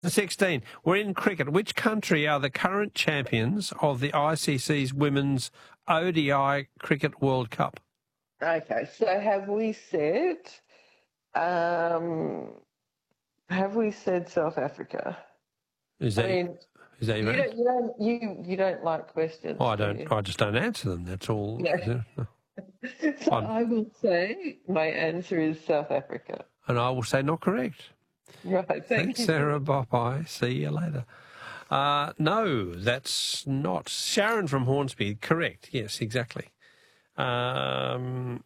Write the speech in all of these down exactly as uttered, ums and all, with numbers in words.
sixteen. We're in cricket. Which country are the current champions of the I C C's Women's O D I Cricket World Cup? Okay, so have we said, um, have we said South Africa? Is that, I mean, is that you your don't, you don't, you, you don't like questions. Oh, I do don't. you? I just don't answer them. That's all. No. So I'm- I will say my answer is South Africa. And I will say not correct. Right, thank Thanks, you. Sarah. Bye-bye. See you later. Uh, no, that's not. Sharon from Hornsby, correct. Yes, exactly. Um,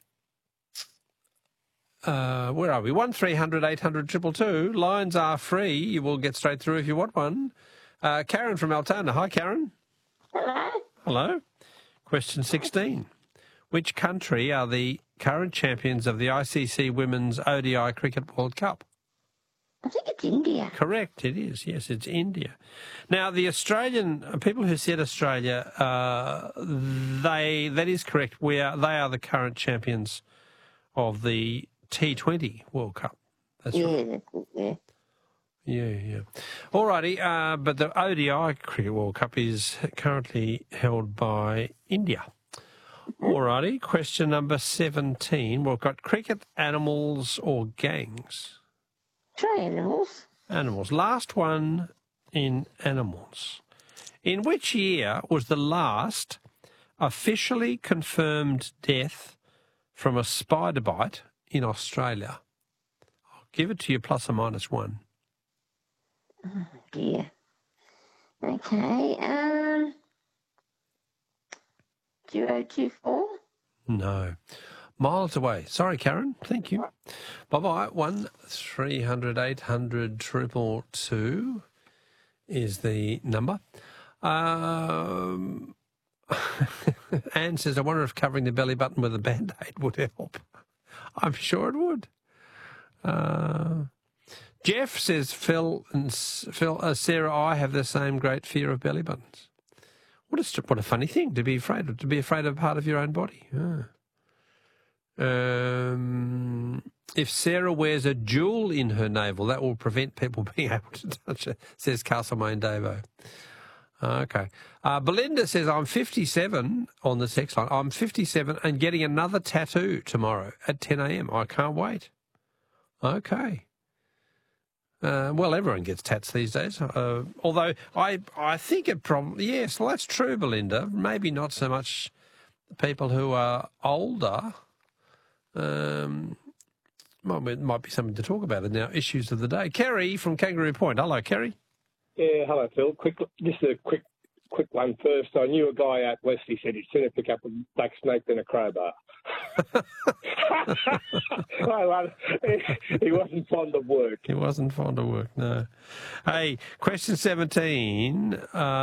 uh, where are we? one three hundred eight hundred two two two. Lines are free. You will get straight through if you want one. Uh, Karen from Altona. Hi, Karen. Hello? Hello. Question sixteen. Which country are the current champions of the I C C Women's O D I Cricket World Cup? I think it's India. Correct, it is. Yes, it's India. Now, the Australian people who said Australia, uh, they that is correct. We are they are the current champions of the T twenty World Cup. That's yeah, right. that's it, yeah. Yeah, yeah. All righty, uh, but the O D I Cricket World Cup is currently held by India. All righty, question number seventeen. We've got cricket, animals or gangs? Try animals. Animals. Last one in animals. In which year was the last officially confirmed death from a spider bite in Australia? I'll give it to you plus or minus one. Oh, dear. Okay, um, zero two four. No. Miles away. Sorry, Karen. Thank you. Bye-bye. One three hundred eight hundred triple two is the number. Um, Anne says, I wonder if covering the belly button with a Band-Aid would help. I'm sure it would. Uh, Jeff says, Phil and Phil, uh, Sarah, I have the same great fear of belly buttons. What a what a funny thing to be afraid of, to be afraid of part of your own body. Yeah. Um, if Sarah wears a jewel in her navel, that will prevent people being able to touch it, says Castlemaine Davo. Okay. Uh, Belinda says, I'm fifty-seven on the text line. I'm fifty-seven and getting another tattoo tomorrow at ten a m. I can't wait. Okay. Uh, well, everyone gets tats these days. Uh, although I, I think it probably, yes, well, that's true, Belinda. Maybe not so much people who are older. Um, might, be, might be something to talk about in our issues of the day. Kerry from Kangaroo Point. Hello, Kerry. Yeah, hello, Phil. Quick, just a quick, quick one first. I knew a guy out west. He said he'd sooner pick up a black snake than a crowbar. well, well, he wasn't fond of work. He wasn't fond of work. No. Hey, question seventeen.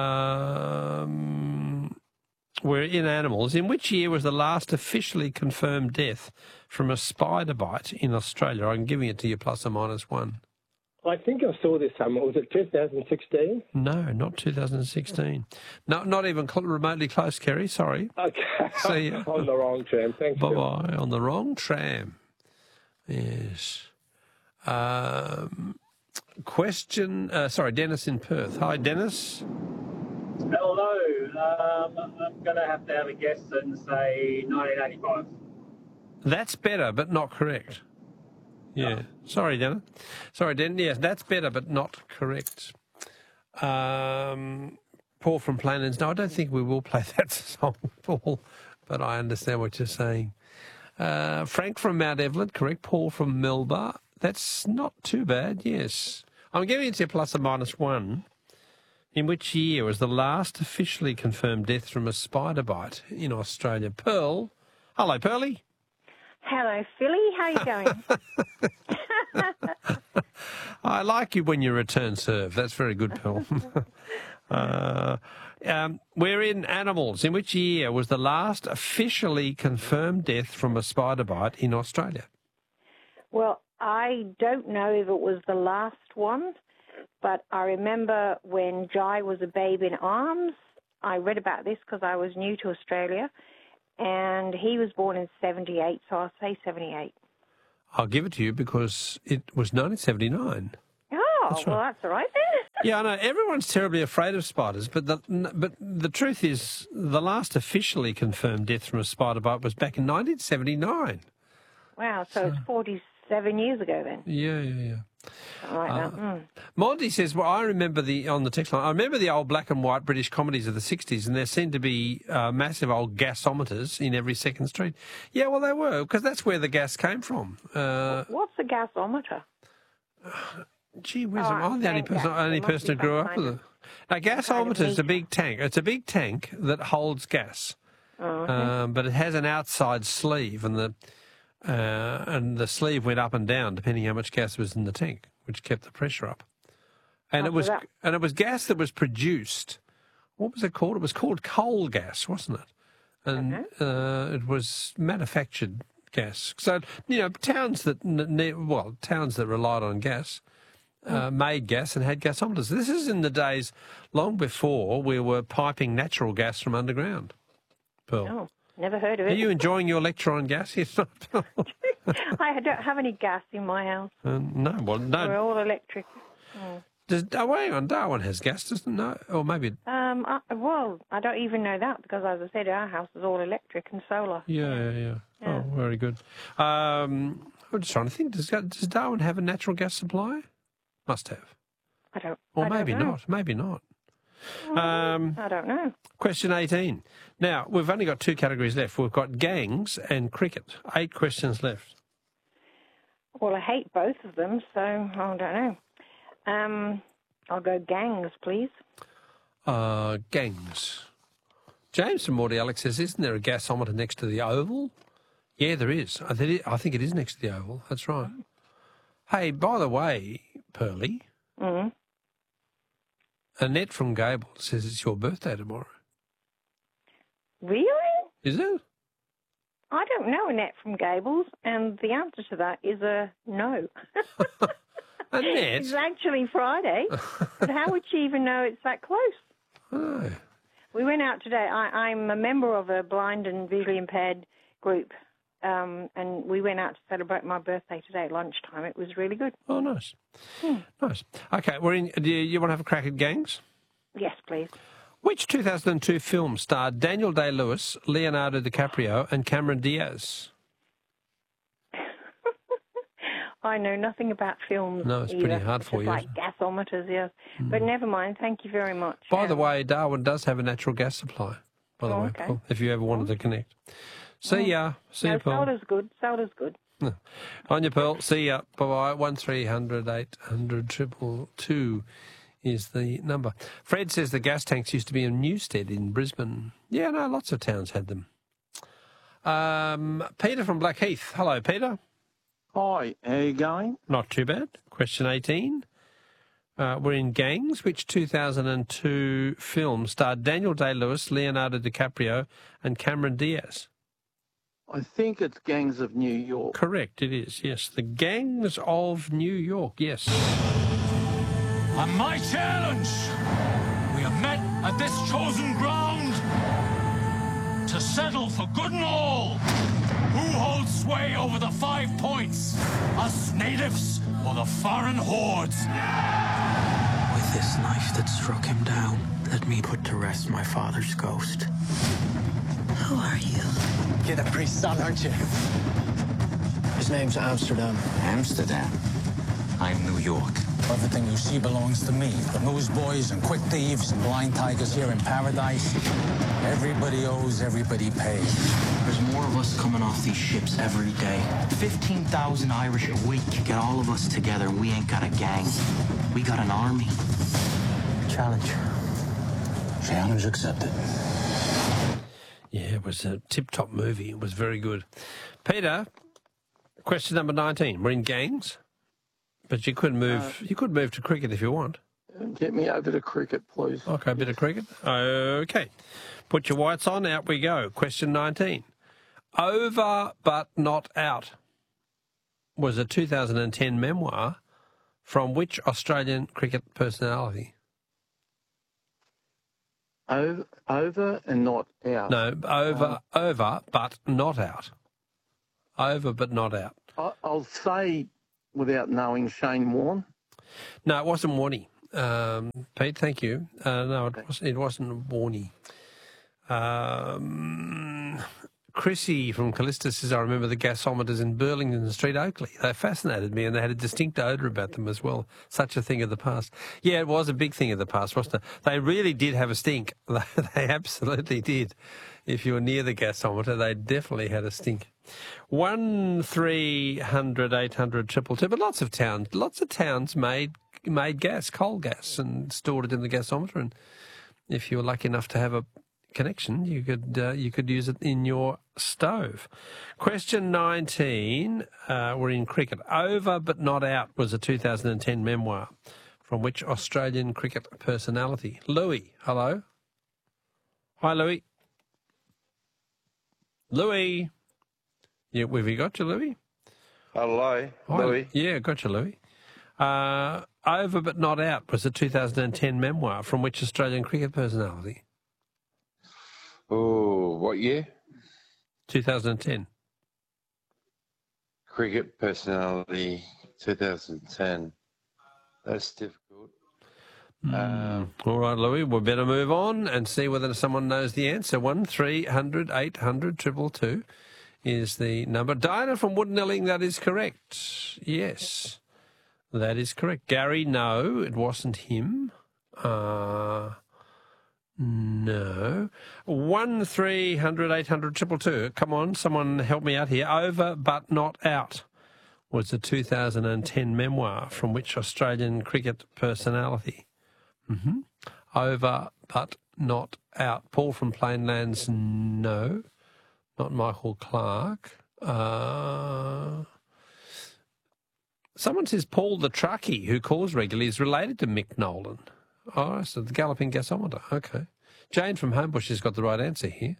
Um, we're in animals. In which year was the last officially confirmed death from a spider bite in Australia? I'm giving it to you plus or minus one. I think I saw this somewhere. Was it two thousand sixteen? No, not two thousand sixteen. No, not even cl- remotely close, Kerry. Sorry. Okay. See ya. On the wrong tram. Thanks, Phil. Bye-bye. On the wrong tram. Yes. Um, question... Uh, sorry, Dennis in Perth. Hi, Dennis. Hello. Um, I'm going to have to have a guess and say nineteen eighty-five. That's better, but not correct. Yeah. Sorry, Dennis. Sorry, Den. Yes, that's better, but not correct. Um, Paul from Plainlands. No, I don't think we will play that song, Paul, but I understand what you're saying. Uh, Frank from Mount Evelyn, correct. Paul from Melba. That's not too bad, yes. I'm giving it to you plus or minus one. In which year was the last officially confirmed death from a spider bite in Australia? Pearl. Hello, Pearlie. Hello, Philly. How are you going? I like you when you return serve. That's very good, Pearl. uh, um, we're in animals. In which year was the last officially confirmed death from a spider bite in Australia? Well, I don't know if it was the last one, but I remember when Jai was a babe in arms. I read about this because I was new to Australia, and he was born in seventy-eight, so I'll say seventy-eight. I'll give it to you because it was nineteen seventy-nine. Oh, That's well, right. that's all right then. Yeah, I know. Everyone's terribly afraid of spiders, but the but the truth is, the last officially confirmed death from a spider bite was back in nineteen seventy-nine. Wow, so, so it's forty-seven years ago then. Yeah, yeah, yeah. Something like Uh, that. Mm. Monty says, well, I remember the, on the text line, I remember the old black and white British comedies of the sixties, and there seemed to be uh, massive old gasometers in every second street. Yeah, well, they were, because that's where the gas came from. Uh, What's a gasometer? gee whiz, Oh, I'm the only okay, person, yeah, only there must person be who grew some up kind with of- it. Now, gasometer is a big tank. It's a big tank that holds gas, Oh, okay. um, but it has an outside sleeve, and the uh, and the sleeve went up and down depending how much gas was in the tank, which kept the pressure up. And it After was that- and it was gas that was produced. What was it called? It was called coal gas, wasn't it? And uh, it was manufactured gas. So you know, towns that n- ne- well, towns that relied on gas uh, made gas and had gasometers. This is in the days long before we were piping natural gas from underground. Pearl, Oh, never heard of are it. you enjoying your lecture on gas? Yes, not Pearl. I don't have any gas in my house. Uh, no, well, We're no. all electric. Does, oh, hang on, Darwin has gas, doesn't no? Or maybe, Um, I, well, I don't even know that because, as I said, our house is all electric and solar. yeah, yeah, yeah. Yeah. Oh, very good. Um, I'm just trying to think. Does, does Darwin have a natural gas supply? Must have. I don't. Or I don't maybe know. not. Maybe not. Um, I don't know. question eighteen. Now, we've only got two categories left. We've got gangs and cricket. Eight questions left. Well, I hate both of them, so I don't know. Um, I'll go gangs, please. Uh, gangs. James from Morty Alex says, isn't there a gasometer next to the Oval? Yeah, there is. I think it, I think it is next to the Oval. That's right. Hey, by the way, Pearlie, Mm. Annette from Gable says it's your birthday tomorrow. Really? Is it? I don't know Annette from Gables, and the answer to that is a no. Annette? It's actually Friday, but how would she even know it's that close? Oh. We went out today. I, I'm a member of a blind and visually impaired group, um, and we went out to celebrate my birthday today at lunchtime. It was really good. Oh, nice. Nice. Okay, we're in. Do you, you want to have a crack at gangs? Yes, please. Which two thousand two film starred Daniel Day-Lewis, Leonardo DiCaprio, and Cameron Diaz? I know nothing about films. No, it's either. pretty hard It's for just you, like isn't gasometers, yes. But never mind. Thank you very much. By the Um, way, Darwin does have a natural gas supply, by the Oh, way, okay. Paul, if you ever wanted to connect. See ya. See no, ya, Paul. soda's good. Soda's good. On your Pearl. See ya. Bye-bye. one three hundred eight hundred triple two is the number. Fred says the gas tanks used to be in Newstead in Brisbane. Yeah, no, lots of towns had them. Um, Peter from Blackheath. Hello, Peter. Hi, how you going? Not too bad. Question eighteen. Uh, we're in Gangs. Which two thousand two film starred Daniel Day-Lewis, Leonardo DiCaprio, and Cameron Diaz? I think it's Gangs of New York. Correct, it is, yes. The Gangs of New York, yes. On my challenge, we have met at this chosen ground to settle for good and all who holds sway over the five points, us natives or the foreign hordes. With this knife that struck him down, let me put to rest my father's ghost. Who are you? You're the priest's son, aren't you? His name's Amsterdam. Amsterdam. I'm New York. Everything you see belongs to me. The newsboys and quick thieves and blind tigers here in paradise. Everybody owes, everybody pays. There's more of us coming off these ships every day. fifteen thousand Irish a week. Get all of us together, we ain't got a gang. We got an army. Challenge. Challenge accepted. Yeah, it was a tip-top movie. It was very good. Peter, question number nineteen. We're in Gangs, but you could move. Uh, you could move to cricket if you want. Get me over to cricket, please. Okay, a bit of cricket. Okay, put your whites on. Out we go. Question nineteen. Over but not out was a two thousand ten memoir from which Australian cricket personality? Over, over and not out. No, over, uh, over, but not out. Over, but not out. I, I'll say, without knowing, Shane Warne. No, it wasn't Warnie. um, Pete. Thank you. Uh, no, it wasn't. It wasn't Warney. Um, Chrissy from Callista says, I remember the gasometers in Burlington Street, Oakley. They fascinated me and they had a distinct odour about them as well. Such a thing of the past. Yeah, it was a big thing of the past, wasn't it? They really did have a stink. They absolutely did. If you were near the gasometer, they definitely had a stink. One three hundred eight hundred triple two. But lots of towns, lots of towns made made gas, coal gas, and stored it in the gasometer. And if you were lucky enough to have a connection, you could uh, you could use it in your stove. Question nineteen, uh, we're in cricket. Over but not out was a two thousand ten memoir from which Australian cricket personality? Louis, hello. Hi, Louis. Louis. Yeah, have you got you, Louis? Hello, Hi. Louis. Yeah, got you, Louis. Uh, Over but not out was a two thousand ten memoir from which Australian cricket personality? Oh, what year? two thousand ten. Cricket personality, two thousand ten. That's difficult. Mm. Um, All right, Louis, we better move on and see whether someone knows the answer. One three hundred eight hundred triple two is the number. Diana from Woodnelling, that is correct. Yes, that is correct. Gary, no, it wasn't him. Uh, no. One three hundred eight hundred triple two. Come on, someone help me out here. Over but not out was the two thousand ten memoir from which Australian cricket personality? Mm-hmm. Over but not out. Paul from Plainlands, no. Not Michael Clark. Uh, someone says Paul the truckie, who calls regularly, is related to Mick Nolan. Oh, so the galloping gasometer. Okay. Jane from Homebush has got the right answer here.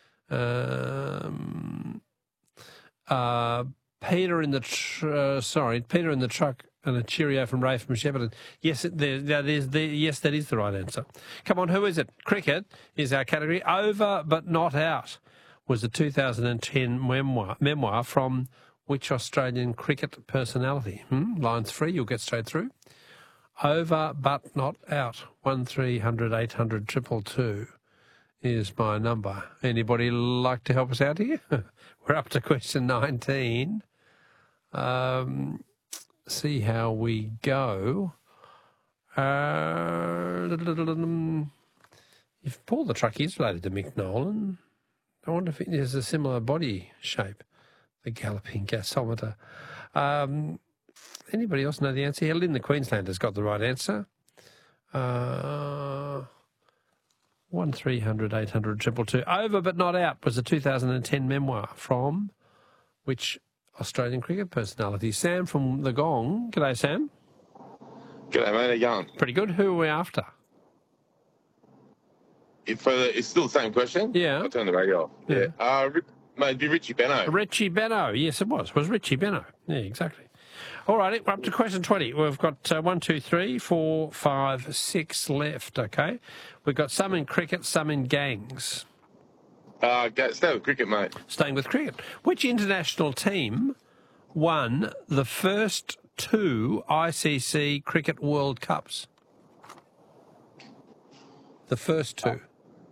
Um, uh, Peter in the tr- uh, sorry, Peter in the truck and a cheerio from Ray from Shepparton. Yes, it, there, that is the yes, that is the right answer. Come on, who is it? Cricket is our category. Over but not out was the two thousand ten memoir memoir from which Australian cricket personality? Hmm? Line's free. You'll get straight through. Over but not out. One three hundred eight hundred triple two is my number. Anybody like to help us out here? We're up to question nineteen. Um, see how we go. Uh, if Paul the truck is related to Mick Nolan, I wonder if it has a similar body shape, the galloping gasometer. Um, anybody else know the answer here? Lynn the Queenslander's got the right answer. Uh, one three hundred eight hundred triple two. Over but not out was a two thousand ten memoir from which Australian cricket personality? Sam from the Gong. G'day, Sam. G'day, mate. How you going? Pretty good. Who are we after? If, uh, it's still the same question? Yeah. I'll turn the radio off. Yeah. Uh, mate, it'd be Richie Benno. Richie Benno. Yes, it was. It was Richie Benno. Yeah, exactly. All right, we're up to question twenty. We've got uh, one, two, three, four, five, six left, okay? We've got some in cricket, some in gangs. Uh, go, stay with cricket, mate. Staying with cricket. Which international team won the first two I C C Cricket World Cups? The first two.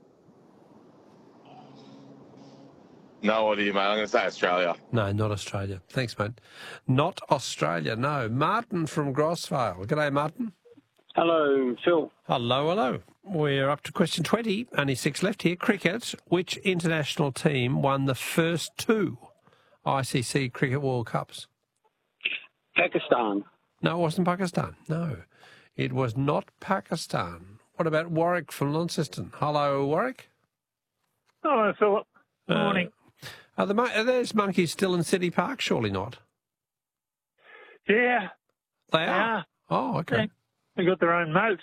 No idea, mate. I'm going to say Australia. No, not Australia. Thanks, mate. Not Australia, no. Martin from Grossvale. G'day, Martin. Hello, Phil. Hello, hello. We're up to question twenty. Only six left here. Cricket. Which international team won the first two I C C Cricket World Cups? Pakistan. No, it wasn't Pakistan. No, it was not Pakistan. What about Warwick from Launceston? Hello, Warwick. Hello, Philip. Good Uh, morning. Are, the, mon- are those monkeys still in City Park? Surely not. Yeah. They They are? are. Oh, okay. Yeah. They got their own moat,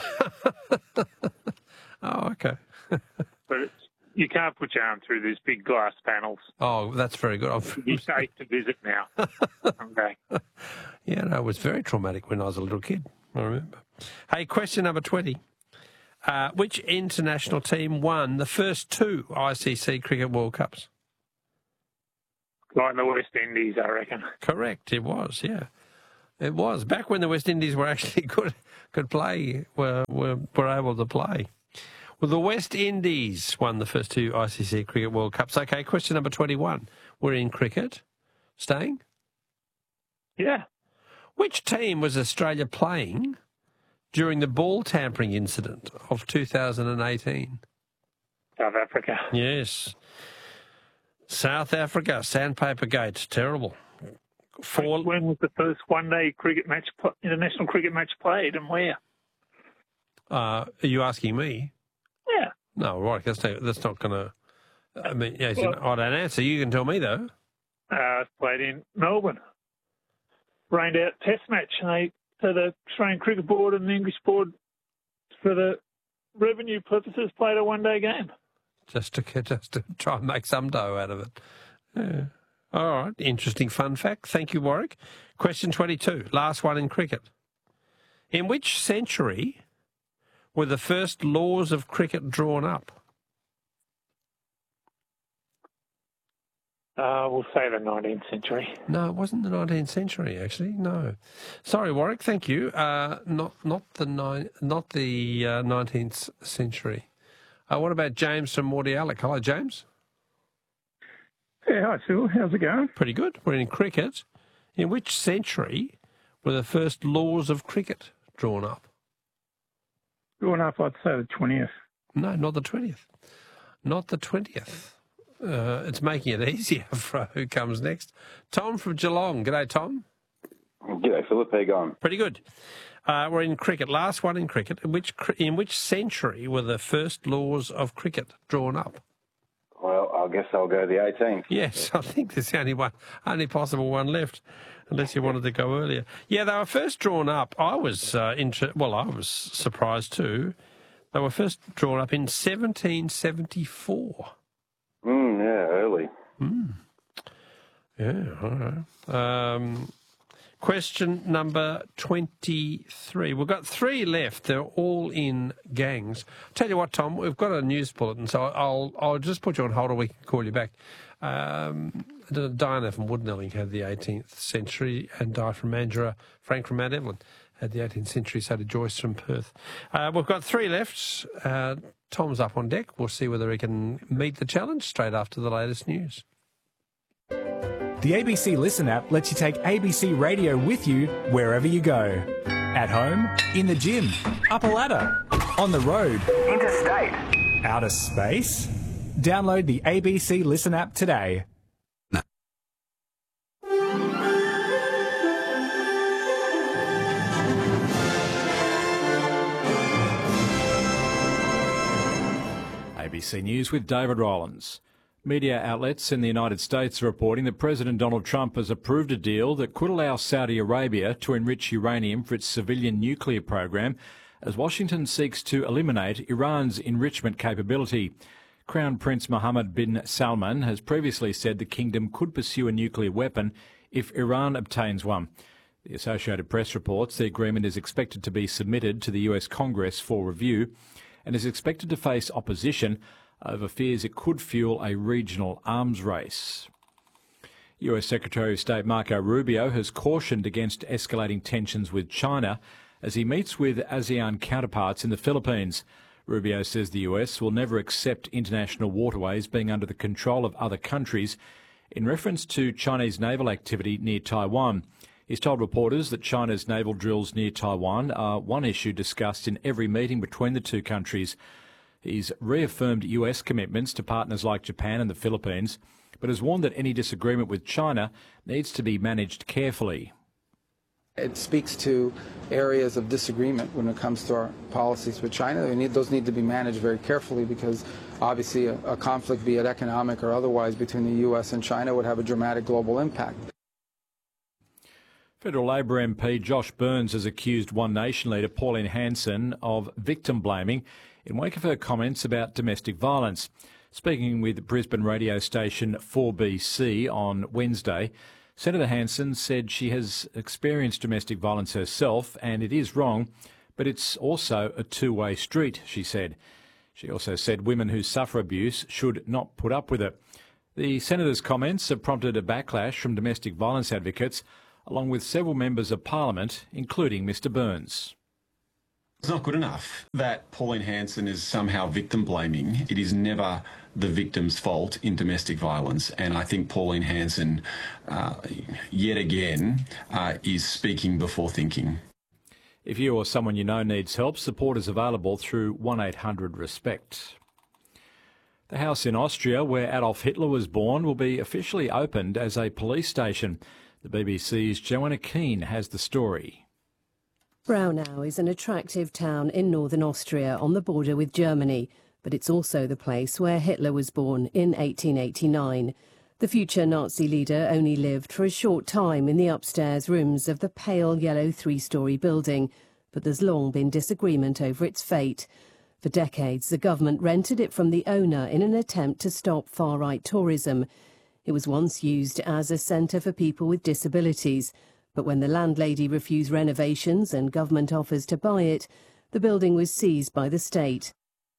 Oh, okay. but it's, you can't put your arm through these big glass panels. Oh, that's very good. It'd be safe to visit now. Okay. Yeah, no, it was very traumatic when I was a little kid, I remember. Hey, question number twenty. Uh, which international team won the first two I C C Cricket World Cups? Like the West Indies, I reckon. Correct, it was, yeah. It was back when the West Indies were actually good, could play, were, were were able to play. Well, the West Indies won the first two I C C Cricket World Cups. Okay, question number twenty-one. We're in cricket. Staying? Yeah. Which team was Australia playing during the ball tampering incident of two thousand eighteen? South Africa. Yes. South Africa, Sandpaper Gate, terrible. Four... When was the first one-day cricket match, international cricket match played, and where? Uh, are you asking me? Yeah. No, right. That's not, that's not going to. I mean, yeah, Well, I don't answer. You can tell me though. Uh, played in Melbourne. Rained out test match, and they so the Australian Cricket Board and the English Board, for the revenue purposes, played a one-day game. Just to just to try and make some dough out of it. Yeah. All right. Interesting fun fact. Thank you, Warwick. Question twenty-two. Last one in cricket. In which century were the first laws of cricket drawn up? Uh, we'll say the nineteenth century. No, it wasn't the nineteenth century, actually. No. Sorry, Warwick. Thank you. Uh, not not the nine, not the uh, nineteenth century. Uh, what about James from Mordialloc? Hello, James. Yeah, hi, Phil. How's it going? Pretty good. We're in cricket. In which century were the first laws of cricket drawn up? Drawn up, I'd say the twentieth. No, not the twentieth. Not the twentieth. Uh, it's making it easier for who comes next. Tom from Geelong. G'day, Tom. G'day, Philip. How you going? Pretty good. Uh, we're in cricket. Last one in cricket. In which in which century were the first laws of cricket drawn up? Well, I guess I'll go the eighteenth. Yes, I think there's the only one, only possible one left, unless you wanted to go earlier. Yeah, they were first drawn up. I was uh, inter- well, I was surprised too. They were first drawn up in seventeen seventy-four. Mm, yeah, early. Mm. Yeah, all right. Um, question number twenty-three. We've got three left. They're all in gangs. Tell you what, Tom, we've got a news bulletin, so I'll I'll just put you on hold, or we can call you back. Um, Diana from Woodnelling had the eighteenth century, and Di from Mandurah, Frank from Mount Evelyn had the eighteenth century, so did Joyce from Perth. Uh, we've got three left. Uh, Tom's up on deck. We'll see whether he can meet the challenge straight after the latest news. The A B C Listen app lets you take A B C Radio with you wherever you go. At home, in the gym, up a ladder, on the road, interstate, outer space. Download the A B C Listen app today. A B C News with David Rollins. Media outlets in the United States are reporting that President Donald Trump has approved a deal that could allow Saudi Arabia to enrich uranium for its civilian nuclear program as Washington seeks to eliminate Iran's enrichment capability. Crown Prince Mohammed bin Salman has previously said the kingdom could pursue a nuclear weapon if Iran obtains one. The Associated Press reports the agreement is expected to be submitted to the U S Congress for review and is expected to face opposition over fears it could fuel a regional arms race. U S Secretary of State Marco Rubio has cautioned against escalating tensions with China as he meets with ASEAN counterparts in the Philippines. Rubio says the U S will never accept international waterways being under the control of other countries in reference to Chinese naval activity near Taiwan. He's told reporters that China's naval drills near Taiwan are one issue discussed in every meeting between the two countries. He's reaffirmed U S commitments to partners like Japan and the Philippines, but has warned that any disagreement with China needs to be managed carefully. It speaks to areas of disagreement when it comes to our policies with China. We need, those need to be managed very carefully because obviously a, a conflict, be it economic or otherwise, between the U S and China would have a dramatic global impact. Federal Labor M P Josh Burns has accused One Nation leader Pauline Hanson of victim blaming in wake of her comments about domestic violence. Speaking with Brisbane radio station four B C on Wednesday, Senator Hanson said she has experienced domestic violence herself and it is wrong, but it's also a two-way street, she said. She also said women who suffer abuse should not put up with it. The Senator's comments have prompted a backlash from domestic violence advocates, along with several members of Parliament, including Mr Burns. It's not good enough that Pauline Hanson is somehow victim blaming. It is never the victim's fault in domestic violence, and I think Pauline Hanson, uh, yet again, uh, is speaking before thinking. If you or someone you know needs help, support is available through one eight hundred RESPECT. The house in Austria where Adolf Hitler was born will be officially opened as a police station. The B B C's Joanna Keane has the story. Braunau is an attractive town in northern Austria on the border with Germany, but it's also the place where Hitler was born in eighteen eighty-nine. The future Nazi leader only lived for a short time in the upstairs rooms of the pale yellow three-storey building, but there's long been disagreement over its fate. For decades, the government rented it from the owner in an attempt to stop far-right tourism. It was once used as a centre for people with disabilities, but when the landlady refused renovations and government offers to buy it, the building was seized by the state.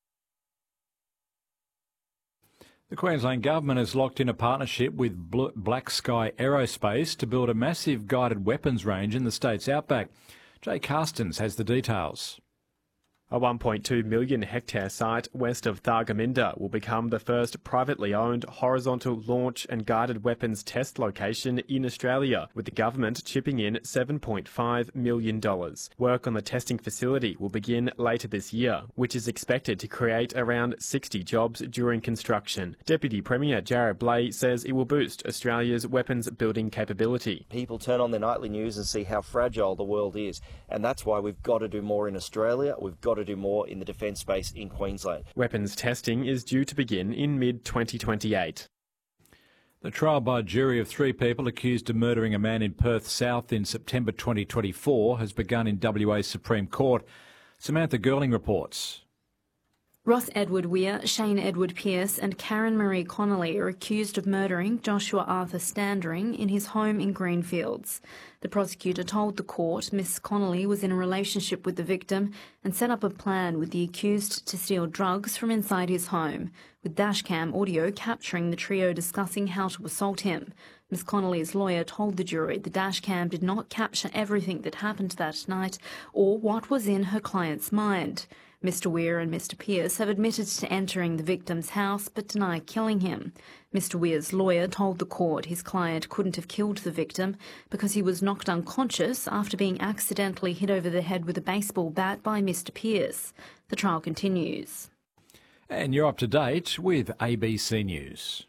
The Queensland Government has locked in a partnership with Black Sky Aerospace to build a massive guided weapons range in the state's outback. Jay Carstens has the details. A one point two million hectare site west of Thargomindah will become the first privately owned horizontal launch and guided weapons test location in Australia, with the government chipping in seven point five million dollars. Work on the testing facility will begin later this year, which is expected to create around sixty jobs during construction. Deputy Premier Jared Blay says it will boost Australia's weapons building capability. People turn on their nightly news and see how fragile the world is, and that's why we've got to do more in Australia. We've got to do more in the defence space in Queensland. Weapons testing is due to begin in mid twenty twenty-eight. The trial by jury of three people accused of murdering a man in Perth South in September twenty twenty-four has begun in W A's Supreme Court. Samantha Girling reports. Ross Edward Weir, Shane Edward Pearce and Karen Marie Connolly are accused of murdering Joshua Arthur Standering in his home in Greenfields. The prosecutor told the court Miss Connolly was in a relationship with the victim and set up a plan with the accused to steal drugs from inside his home, with dashcam audio capturing the trio discussing how to assault him. Miss Connolly's lawyer told the jury the dashcam did not capture everything that happened that night or what was in her client's mind. Mister Weir and Mister Pearce have admitted to entering the victim's house but deny killing him. Mister Weir's lawyer told the court his client couldn't have killed the victim because he was knocked unconscious after being accidentally hit over the head with a baseball bat by Mister Pearce. The trial continues. And you're up to date with A B C News.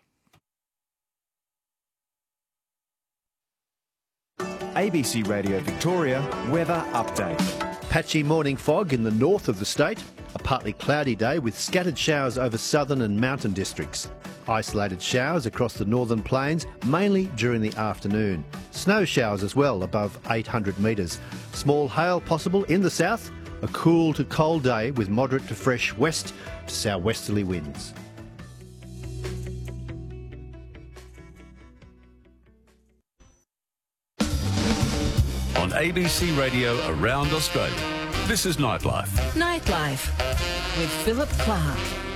A B C Radio Victoria weather update. Patchy morning fog in the north of the state, a partly cloudy day with scattered showers over southern and mountain districts. Isolated showers across the northern plains, mainly during the afternoon. Snow showers as well above eight hundred metres. Small hail possible in the south, a cool to cold day with moderate to fresh west to southwesterly winds. On A B C Radio around Australia, this is Nightlife. Nightlife with Philip Clark.